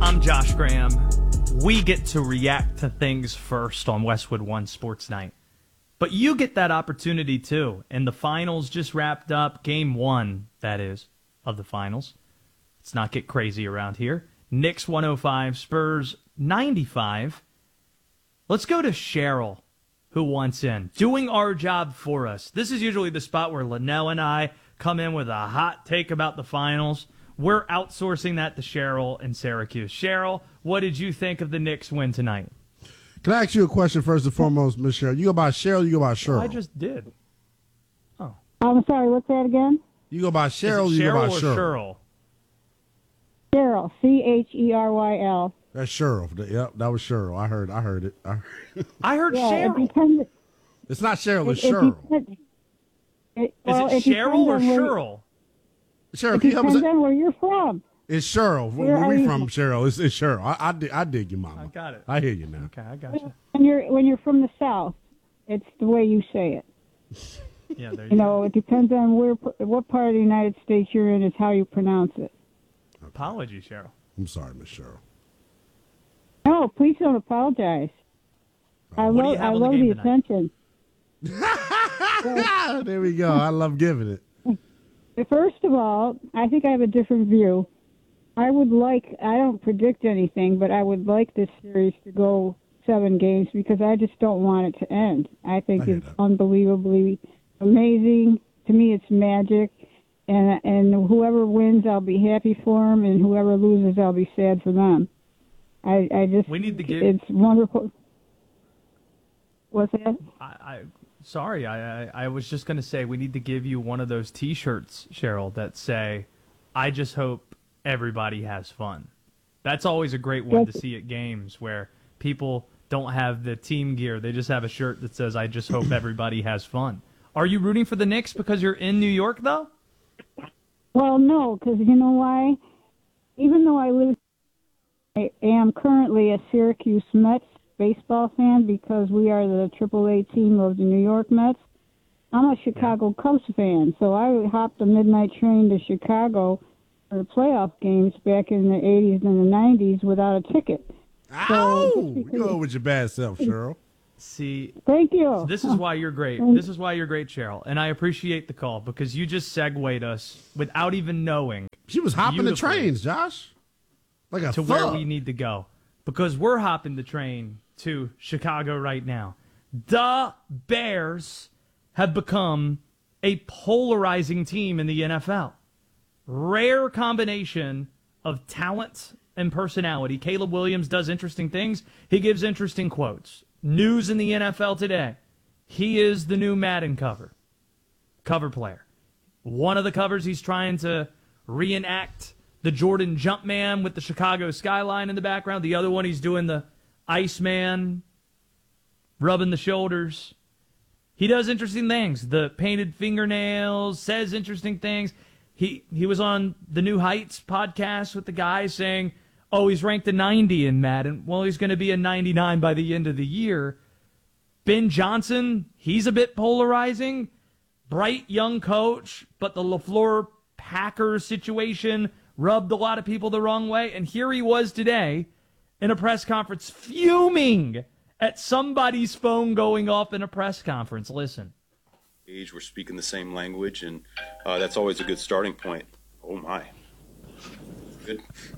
I'm Josh Graham. We get to react to things first on Westwood One Sports Night. But you get that opportunity too. And the finals just wrapped up. Game 1, that is, of the finals. Let's not get crazy around here. Knicks 105, Spurs 95. Let's go to Cheryl, who wants in. Doing our job for us. This is usually the spot where Linnell and I come in with a hot take about the finals. We're outsourcing that to Cheryl in Syracuse. Cheryl, what did you think of the Knicks win tonight? Can I ask you a question first and foremost, Miss Cheryl? You go by Cheryl, you go by Cheryl? I just did. Oh. I'm sorry, what's that again? You go by Cheryl, Is it you go by Cheryl Cheryl? or Cheryl? Cheryl, Cheryl. That's Cheryl. Yep, that was Cheryl. I heard it. I heard Yeah, Cheryl. it depends. It's not Cheryl, it's It Cheryl. depends. Is it Cheryl or Cheryl? Cheryl, It can you help us? depends on where you're from. It's Cheryl. Where Where are we you from, Cheryl? It's Cheryl. I dig you, Mama. I got it. I hear you now. Okay, I got you. When you're from the South, it's the way you say it. Yeah, there You you go. know, it depends on what part of the United States you're in is how you pronounce it. Apology, Cheryl. I'm sorry, Miss Cheryl. No, please don't apologize. I What do you have on the love game the tonight? attention. There we go. I love giving it. First of all, I think I have a different view. I don't predict anything, but I would like this series to go 7 games because I just don't want it to end. I think hear it's that. unbelievably amazing. To me, it's magic. And whoever wins, I'll be happy for them, and whoever loses, I'll be sad for them. I just We need to give- it's wonderful. What's that? Sorry, I was just going to say we need to give you one of those T-shirts, Cheryl, that say, I just hope everybody has fun. That's always a great one to see at games where people don't have the team gear. They just have a shirt that says, I just hope everybody has fun. Are you rooting for the Knicks because you're in New York, though? Well, no, because you know why? Even though I am currently a Syracuse Mets baseball fan because we are the AAA team of the New York Mets, I'm a Chicago Cubs fan. So I hopped the midnight train to Chicago for the playoff games back in the 80s and the 90s without a ticket. Ow! just You because- go with your bad self, Cheryl. See, Thank you. this is why you're great. This is why you're great, Cheryl. And I appreciate the call because you just segued us without even knowing She was hopping the Beautifully. trains, Josh. Like a to thug. where we need to go because we're hopping the train to Chicago right now. The Bears have become a polarizing team in the NFL. Rare combination of talent and personality. Caleb Williams does interesting things. He gives interesting quotes. News in the NFL today. He is the new Madden cover player. One of the covers he's trying to reenact the Jordan Jumpman with the Chicago skyline in the background. The other one he's doing the Iceman, rubbing the shoulders. He does interesting things. The painted fingernails, says interesting things. He was on the New Heights podcast with the guy saying, oh, he's ranked a 90 in Madden. Well, he's going to be a 99 by the end of the year. Ben Johnson, he's a bit polarizing. Bright young coach, but the LaFleur Packers situation rubbed a lot of people the wrong way. And here he was today in a press conference fuming at somebody's phone going off in a press conference. Listen. We're speaking the same language, and that's always a good starting point. Oh, my. Good.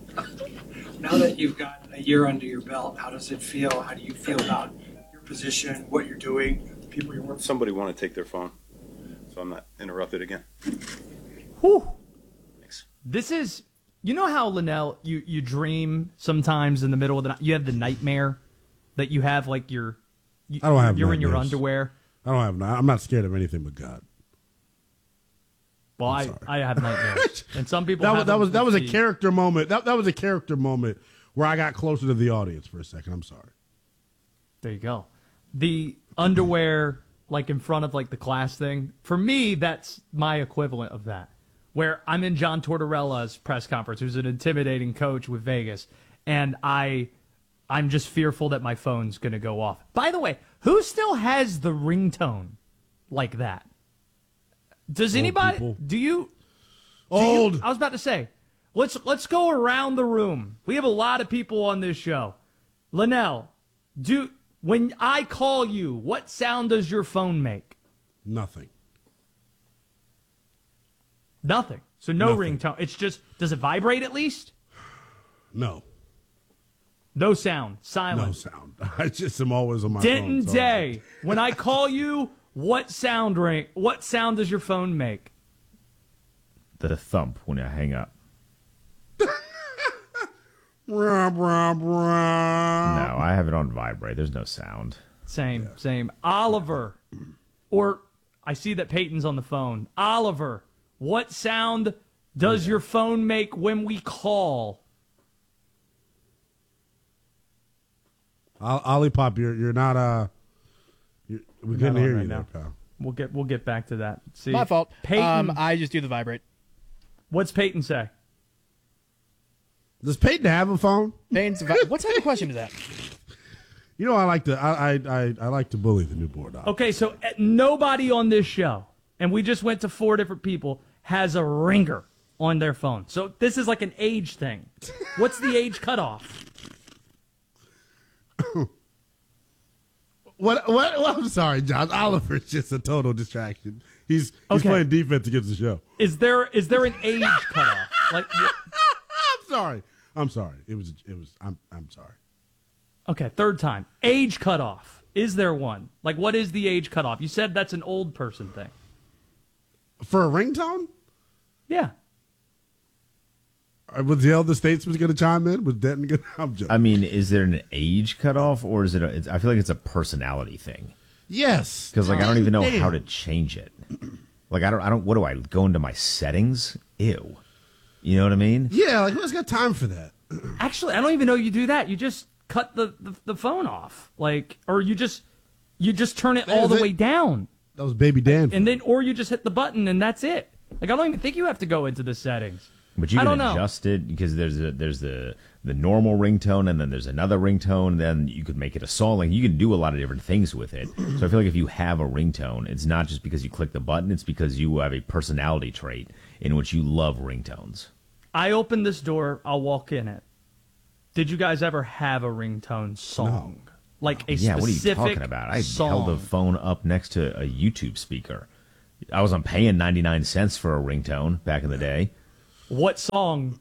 Now that you've got a year under your belt, how does it feel? How do you feel about your position, what you're doing, the people you're working with? Somebody want to take their phone, so I'm not interrupted again. Whew. Thanks. This is, you know how, Linnell, you dream sometimes in the middle of the night? You have the nightmare that you have like I don't have you're in your nightmares. underwear. I'm not scared of anything but God. Well, I have nightmares. And some people That have was them a with the- character moment. That was a character moment where I got closer to the audience for a second. I'm sorry. There you go. The underwear, like in front of like the class thing, for me, that's my equivalent of that. Where I'm in John Tortorella's press conference, who's an intimidating coach with Vegas, and I'm just fearful that my phone's going to go off. By the way, who still has the ringtone like that? Does Old anybody? people. Do you? Old. I was about to say, Let's go around the room. We have a lot of people on this show. Linnell, when I call you, what sound does your phone make? Nothing. Nothing. So no Nothing. ringtone. It's just, does it vibrate at least? No. No sound. Silent. No sound. I just am always on my Denton phone. Day, when I call you, what sound does your phone make? The thump when I hang up. Rah, rah, rah. No, I have it on vibrate. There's no sound. Same. Oliver, or I see that Peyton's on the phone. Oliver, what sound does your phone make when we call? Olipop, you're not we couldn't not on hear right you now. there, pal. We'll get back to that. See, My fault. Peyton, I just do the vibrate. what's Peyton say? Does Peyton have a phone? What type of question is that? You know, I like to bully the new board. Okay, so nobody on this show, and we just went to 4 different people, has a ringer on their phone. So this is like an age thing. What's the age cutoff? What? I'm sorry, John. Oliver's just a total distraction. He's Okay. playing defense against the show. Is there an age cutoff? Like, I'm sorry. It was. I'm sorry. okay, third time. Age cutoff. Is there one? Like, what is the age cutoff? You said that's an old person thing. For a ringtone? Yeah. Was the elder statesman going to chime in? Was Denton going to? I'm joking. I mean, is there an age cutoff, or is it? I feel like it's a personality thing. Yes. Because I don't even know Damn. how to change it. Like I don't. What do I go into my settings? Ew. You know what I mean? Yeah, like who's got time for that? Actually, I don't even know you do that. You just cut the phone off. Like, or you just turn it all the way down. That was Baby Dan. And then, or you just hit the button and that's it. Like, I don't even think you have to go into the settings. But you I can don't know. adjust it because there's the normal ringtone and then there's another ringtone. Then you could make it a song. Like, you can do a lot of different things with it. So I feel like if you have a ringtone, it's not just because you click the button. It's because you have a personality trait in which you love ringtones. I open this door, I'll walk in it. Did you guys ever have a ringtone song? No. Like a Yeah, what are you specific talking about? I song? held the phone up next to a YouTube speaker. I wasn't paying 99 cents for a ringtone back in the day. What song?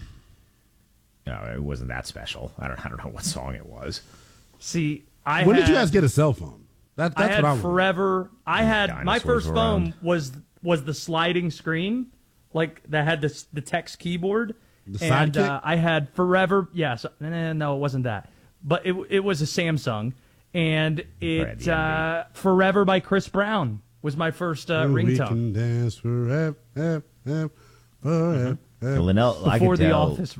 No, it wasn't that special. I don't know what song it was. See, when did you guys get a cell phone? That's I had what I was. forever. I had my Dinosaurs first around. phone was the sliding screen, like that had the text keyboard. The and Sidekick? I had forever. Yes, no, it wasn't that. But it was a Samsung, and it Forever by Chris Brown was my first We ringtone. can dance forever, forever. Linnell, I Before could The tell Office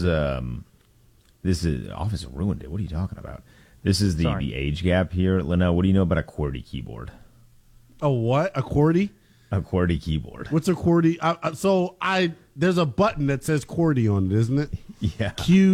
this is Office ruined it. What are you talking about? This is Sorry. the age gap here. Linnell, what do you know about a QWERTY keyboard? A what? A QWERTY? A QWERTY keyboard. What's a QWERTY? There's a button that says QWERTY on it, isn't it? Yeah.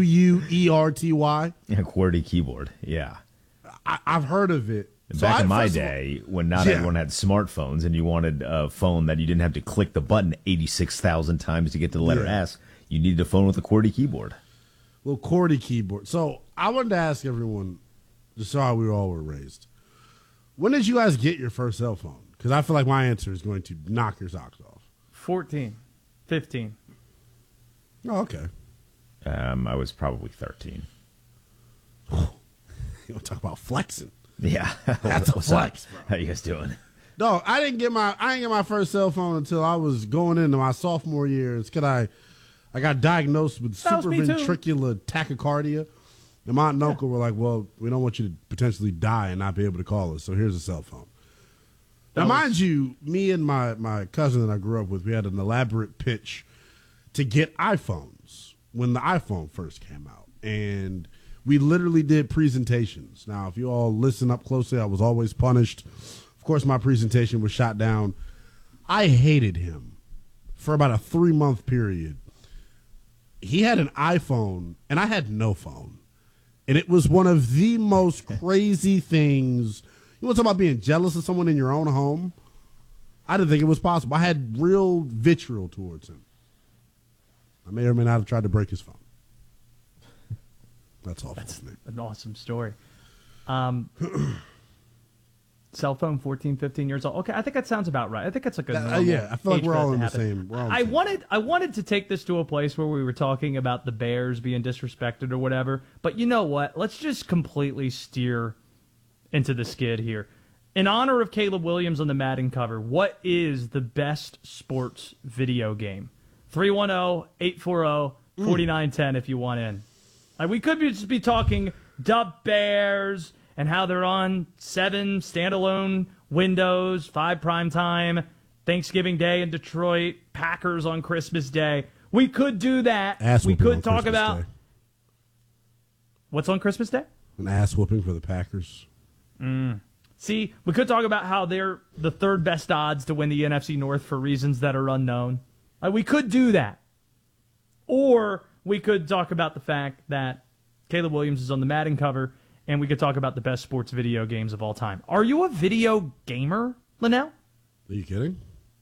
QUERTY. A QWERTY keyboard. Yeah. I've heard of it. Back in my day, when not everyone had smartphones and you wanted a phone that you didn't have to click the button 86,000 times to get to the letter S, you needed a phone with a QWERTY keyboard. Little QWERTY keyboard. So I wanted to ask everyone, just how we all were raised. When did you guys get your first cell phone? Because I feel like my answer is going to knock your socks off. 14, 15. Oh, okay. I was probably 13. You want to talk about flexing? Yeah. That's a flex, bro. How you guys doing? No, I didn't get my first cell phone until I was going into my sophomore year. It's because I got diagnosed with That was me too. supraventricular tachycardia. And my aunt and uncle were like, well, we don't want you to potentially die and not be able to call us, so here's a cell phone. Now, mind you, me and my cousin that I grew up with, we had an elaborate pitch to get iPhones when the iPhone first came out. And we literally did presentations. Now, if you all listen up closely, I was always punished. Of course, my presentation was shot down. I hated him for about a 3-month period. He had an iPhone, and I had no phone. And it was one of the most crazy things. You want to talk about being jealous of someone in your own home? I didn't think it was possible. I had real vitriol towards him. I may or may not have tried to break his phone. That's awful. That's an awesome story. Cell phone, 14, 15 years old. Okay, I think that sounds about right. I think that's like a normal yeah. I feel like age we're for that all to in the happen. same. We're all in the same. I wanted to take this to a place where we were talking about the Bears being disrespected or whatever. But you know what? Let's just completely steer into the skid here. In honor of Caleb Williams on the Madden cover, what is the best sports video game? 310-840-4910 if you want in. We could just be talking the Bears and how they're on 7 standalone windows, 5 primetime, Thanksgiving Day in Detroit, Packers on Christmas Day. We could do that. Ass We whooping could on talk Christmas about Day. what's on Christmas Day? An ass whooping for the Packers. See, we could talk about how they're the third best odds to win the NFC North for reasons that are unknown. We could do that. Or we could talk about the fact that Caleb Williams is on the Madden cover, and we could talk about the best sports video games of all time. Are you a video gamer, Linnell? Are you kidding?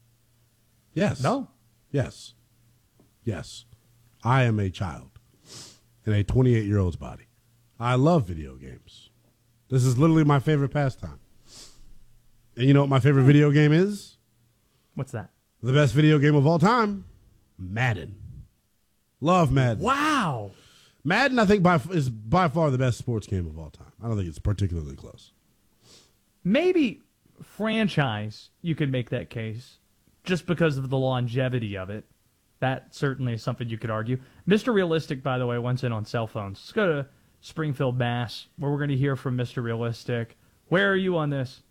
Yes. No. Yes. Yes. I am a child in a 28-year-old's body. I love video games. This is literally my favorite pastime. And you know what my favorite video game is? What's that? The best video game of all time? Madden. Love Madden. Wow. Madden, I think, is by far the best sports game of all time. I don't think it's particularly close. Maybe franchise, you could make that case, just because of the longevity of it. That certainly is something you could argue. Mr. Realistic, by the way, went in on cell phones. Let's go to Springfield, Mass, where we're going to hear from Mr. Realistic. Where are you on this?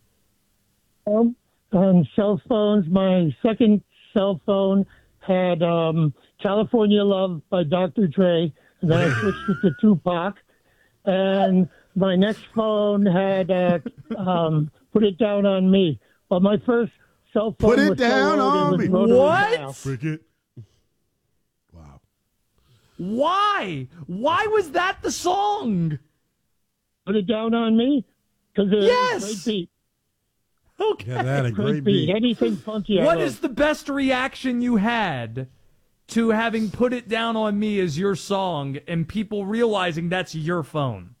On cell phones, my second cell phone had California Love by Dr. Dre, and then I switched it to Tupac. And my next phone had Put It Down on Me. Well, my first cell phone Put It was Down so old, on it was Me. rotary What? dial. Cricket. Wow. Why? Why was that the song? Put It Down on Me? Because it Yes! was a great beat. Okay. Yeah, that had a Great great beat. beat. Anything funky. I What love. is the best reaction you had to having Put It Down on Me as your song and people realizing that's your phone?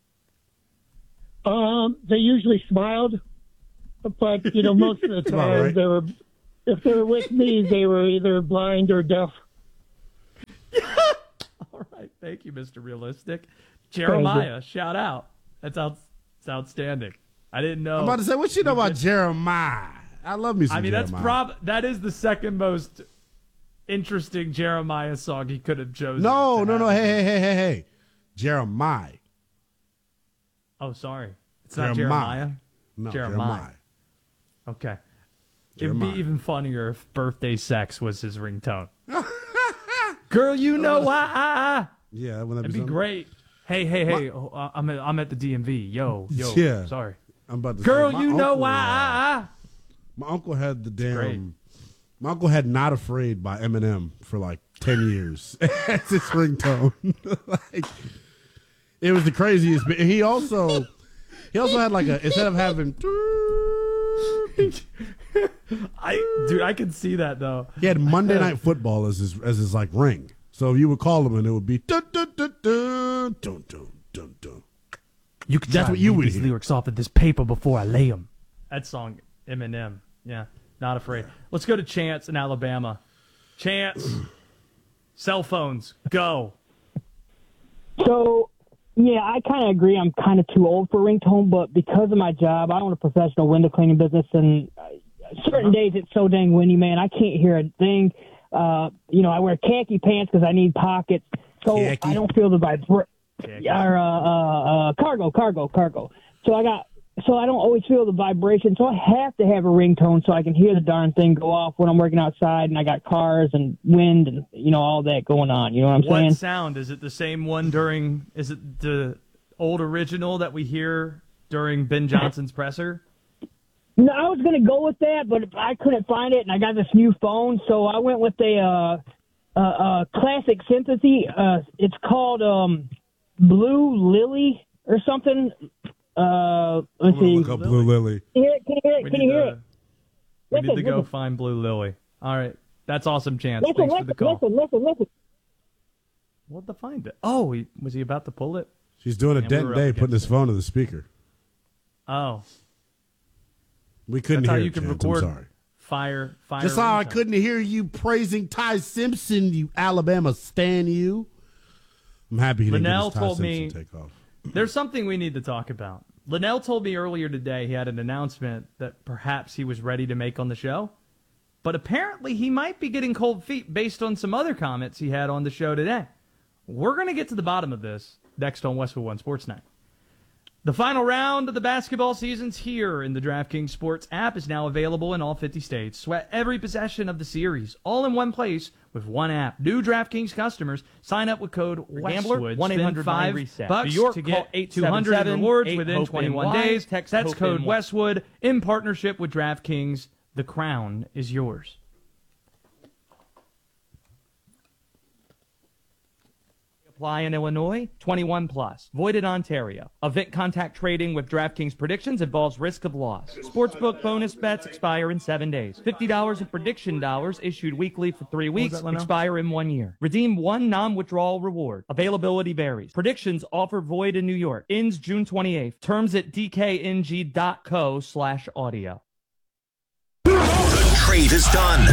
They usually smiled, but most of the That's about time right. they were. If they were with me, they were either blind or deaf. All right. Thank you, Mr. Realistic. Jeremiah, shout out. That's outstanding. I didn't know. I'm about to say, what you know about Jeremiah? I love me some I mean, Jeremiah. that is the second most interesting Jeremiah song he could have chosen. No. to have. Hey. Jeremiah. Oh, sorry. It's not Jeremiah. No, Jeremiah. Okay. It'd Jeremiah. be even funnier if Birthday Sex was his ringtone. Girl, you know why. Yeah, wouldn't that It'd be something? great. Hey. I'm at the DMV. Yo. Yeah. Sorry. I'm about to Girl, say, my you know uncle, why. My uncle had the great. damn. My uncle had "Not Afraid" by Eminem for like 10 years. That's his ringtone. Like, it was the craziest. But he also had like a, instead of having, I can see that though. he had Monday Night Football as his like ring. So you would call him and it would be dun dun dun dun dun dun dun dun. You could That's what you would these hear. lyrics off of this paper before I lay them. That song, Eminem. Yeah, Not Afraid. Let's go to Chance in Alabama. Chance, cell phones, go. So, yeah, I kind of agree. I'm kind of too old for ringtone, but because of my job, I own a professional window cleaning business, and certain days it's so dang windy, man, I can't hear a thing. I wear khaki pants because I need pockets, so Khaki? I don't feel the vibration. Khaki. Or cargo. So I don't always feel the vibration, so I have to have a ringtone so I can hear the darn thing go off when I'm working outside and I got cars and wind and, all that going on. You know what I'm saying? What sound? Is it the same one is it the old original that we hear during Ben Johnson's presser? No, I was going to go with that, but I couldn't find it, and I got this new phone, so I went with a classic sympathy. It's called Blue Lily or something. Let's see. Look up Blue Lily. Can you hear it? Can you hear it? We need to go Listen. find Blue Lily. All right. That's awesome, Chance. Listen, Thanks for the call. listen. We'll define it. Oh, was he about to pull it? She's doing a And we dent were day, up putting his against phone to the speaker. Oh, We couldn't that's how hear you it, can Chance. record I'm sorry. fire. Just how I ringtone. couldn't hear you praising Ty Simpson, you Alabama stan you. I'm happy he didn't get Linnell his Ty told Simpson me- take off. There's something we need to talk about. Linnell told me earlier today he had an announcement that perhaps he was ready to make on the show, but apparently he might be getting cold feet based on some other comments he had on the show today. We're going to get to the bottom of this next on Westwood One Sports Night. The final round of the basketball season's here, and the DraftKings Sports app is now available in all 50 states. Sweat every possession of the series, all in one place with one app. New DraftKings customers sign up with code Gambler, Westwood. 1-800 Spend reset. $5 New York, to call get 200 rewards within 877-8-HOPE-NY. 21 days. Text That's HOPE code NY. Westwood in partnership with DraftKings. The crown is yours. Apply in Illinois, 21 plus. Void in Ontario. Event contact trading with DraftKings predictions involves risk of loss. Sportsbook bonus bets expire in 7 days. $50 in prediction dollars issued weekly for 3 weeks, expire in 1 year. Redeem one non-withdrawal reward. Availability varies. Predictions offer void in New York. Ends June 28th. Terms at dkng.co/audio. The trade is done.